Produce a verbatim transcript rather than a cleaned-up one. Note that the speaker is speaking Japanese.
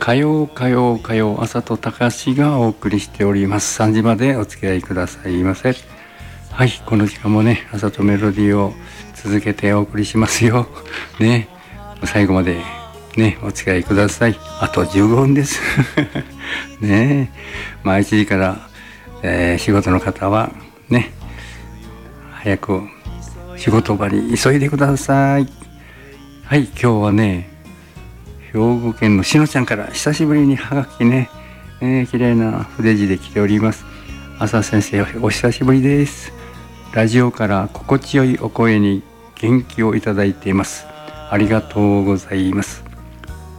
火曜火曜火曜朝と高しがお送りしております。さんじまでお付き合いくださいませ。はい、この時間もね、朝とメロディーを続けてお送りしますよね。最後までねお付き合いください。あとじゅうごふんですね。まあいちじから、えー、仕事の方はね早く仕事場に急いでください。はい、今日はね兵庫県のしのちゃんから久しぶりにハガキね、えー、綺麗な筆字で来ております。朝先生お久しぶりです。ラジオから心地よいお声に元気をいただいています。ありがとうございます。